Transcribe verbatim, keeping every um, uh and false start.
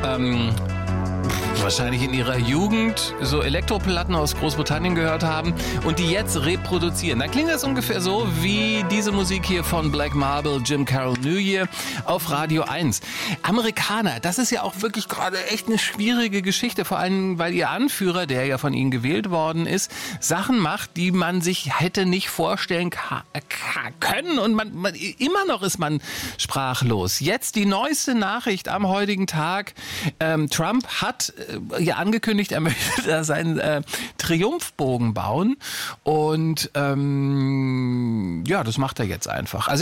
ähm, wahrscheinlich in ihrer Jugend so Elektroplatten aus Großbritannien gehört haben und die jetzt reproduzieren. Dann klingt das ungefähr so wie diese Musik hier von Black Marble, Jim Carroll New Year auf Radio eins. Amerikaner, das ist ja auch wirklich gerade echt eine schwierige Geschichte, vor allem weil ihr Anführer, der ja von ihnen gewählt worden ist, Sachen macht, die man sich hätte nicht vorstellen ka- ka- können und man, man immer noch ist man sprachlos. Jetzt die neueste Nachricht am heutigen Tag. Ähm, Trump hat äh, ja angekündigt, er möchte da seinen äh, Triumphbogen bauen und ähm, ja, das macht er jetzt einfach. Also